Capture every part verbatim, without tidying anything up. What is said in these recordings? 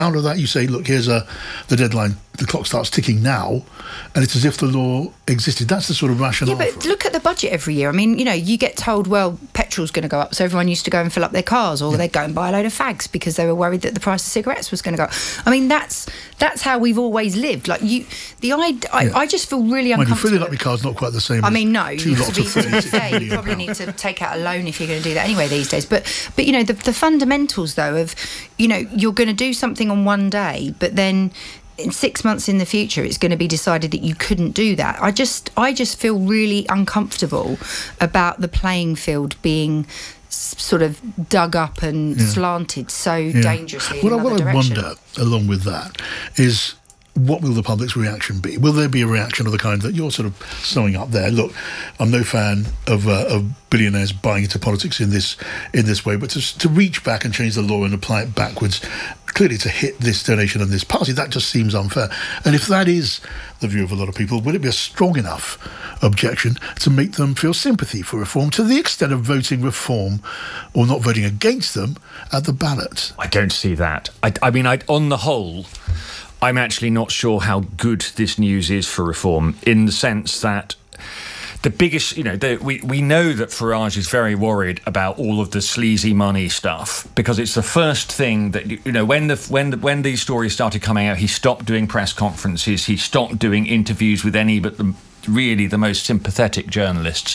out of that, you say, look, here's a, the deadline, the clock starts ticking now, and it's as if the law existed. That's the sort of rationale. Yeah, but look at the budget every year. I mean, you know, you get told, well, petrol's going to go up, so everyone used to go and fill up their cars, or yeah. they'd go and buy a load of fags because they were worried that the price of cigarettes was going to go up. I mean, that's that's how we've always lived. Like, you, the I, I, yeah. I just feel really uncomfortable. Mind you, filling up your car's not quite the same. I mean, no. Two lots to be, of to be fair, you probably need to take out a loan if you're going to do that anyway these days. But, but you know, the, the fundamentals, though, of, you know, you're going to do something on one day, but then in six months in the future it's going to be decided that you couldn't do that. I just I just feel really uncomfortable about the playing field being s- sort of dug up and yeah. slanted so yeah. dangerously well, in another what direction. I wonder, along with that, is what will the public's reaction be? Will there be a reaction of the kind that you're sort of sewing up there? Look, I'm no fan of, uh, of billionaires buying into politics in this in this way, but to, to reach back and change the law and apply it backwards, clearly to hit this donation and this party, that just seems unfair. And if that is the view of a lot of people, would it be a strong enough objection to make them feel sympathy for reform to the extent of voting reform or not voting against them at the ballot? I don't see that. I, I mean, I, on the whole, I'm actually not sure how good this news is for reform, in the sense that the biggest, you know, the, we, we know that Farage is very worried about all of the sleazy money stuff, because it's the first thing that, you know, when the when the, when these stories started coming out, he stopped doing press conferences, he stopped doing interviews with any but the really the most sympathetic journalists,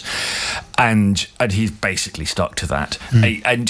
and and he's basically stuck to that. Mm. And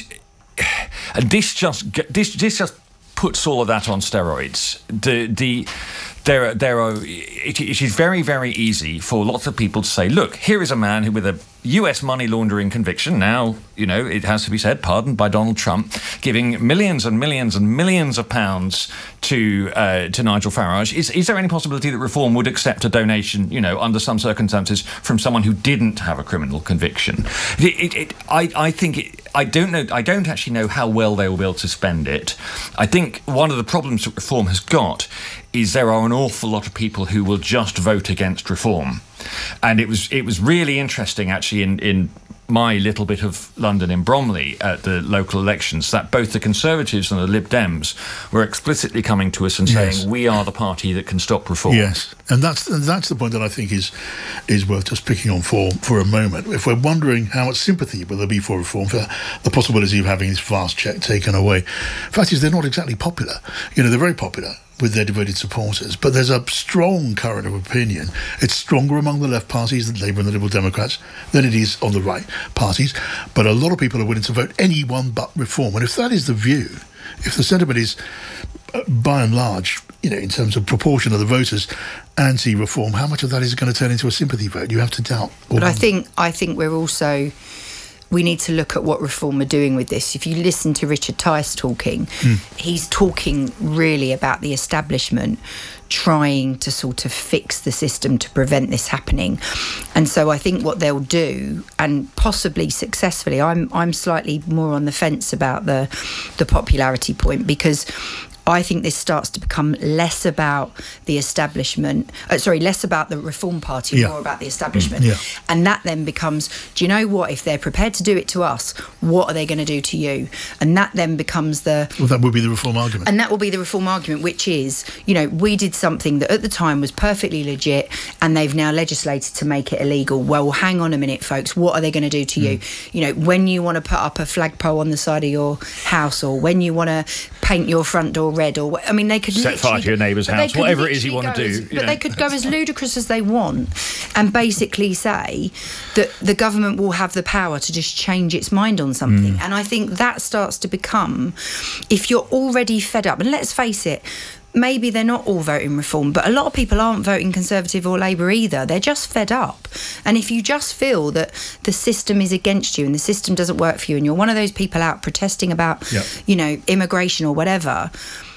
and this just this this just puts all of that on steroids. The the there there are it, it is very very easy for lots of people to say, look, here is a man who with a U S money laundering conviction, now, you know, it has to be said, pardoned by Donald Trump, giving millions and millions and millions of pounds to uh, to Nigel Farage. Is is there any possibility that Reform would accept a donation, you know, under some circumstances, from someone who didn't have a criminal conviction? It, it, it, I I think it, I don't know. I don't actually know how well they will be able to spend it. I think one of the problems that Reform has got is there are an awful lot of people who will just vote against Reform. And it was it was really interesting, actually, in, in my little bit of London in Bromley at the local elections, that both the Conservatives and the Lib Dems were explicitly coming to us and saying, yes, we are the party that can stop Reform. Yes, and that's and that's the point that I think is is worth just picking on for, for a moment. If we're wondering how much sympathy will there be for Reform, for the possibility of having this vast cheque taken away, the fact is they're not exactly popular. You know, they're very popular with their devoted supporters, but there's a strong current of opinion. It's stronger among the left parties, the Labour and the Liberal Democrats, than it is on the right parties. But a lot of people are willing to vote anyone but Reform. And if that is the view, if the sentiment is, uh, by and large, you know, in terms of proportion of the voters, anti-Reform, how much of that is going to turn into a sympathy vote? You have to doubt. But I think I think we're also, we need to look at what Reform are doing with this. If you listen to Richard Tice talking, mm. he's talking really about the establishment trying to sort of fix the system to prevent this happening. And so I think what they'll do, and possibly successfully, I'm I'm slightly more on the fence about the the popularity point, because I think this starts to become less about the establishment, uh, sorry, less about the Reform Party, yeah. more about the establishment. Mm, yeah. And that then becomes, do you know what, if they're prepared to do it to us, what are they going to do to you? And that then becomes the... Well, that would be the Reform argument. And that will be the Reform argument, which is, you know, we did something that at the time was perfectly legit, and they've now legislated to make it illegal. Well, hang on a minute, folks, what are they going to do to mm. you? You know, when you want to put up a flagpole on the side of your house, or when you want to paint your front door red, or I mean, they could set fire to your neighbour's house, whatever it is you want to do. As, but know. they could go as ludicrous as they want, and basically say that the government will have the power to just change its mind on something. Mm. And I think that starts to become, if you're already fed up, and let's face it, maybe they're not all voting Reform, but a lot of people aren't voting Conservative or Labour either. They're just fed up. And if you just feel that the system is against you and the system doesn't work for you, and you're one of those people out protesting about, yep. you know, immigration or whatever,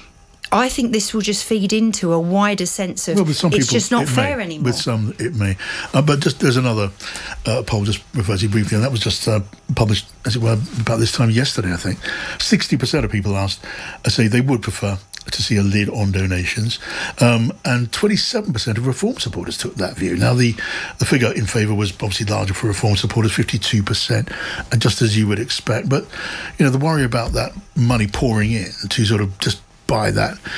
I think this will just feed into a wider sense of, well, with some it's people, just not fair may. anymore. With some, it may. Uh, but just there's another uh, poll, just referred to briefly, and that was just uh, published, as it were, about this time yesterday, I think. sixty percent of people asked, uh, say they would prefer to see a lid on donations, um, and twenty-seven percent of Reform supporters took that view. Now, the, the figure in favour was obviously larger for Reform supporters, fifty-two percent, and just as you would expect. But, you know, the worry about that money pouring in to sort of just buy that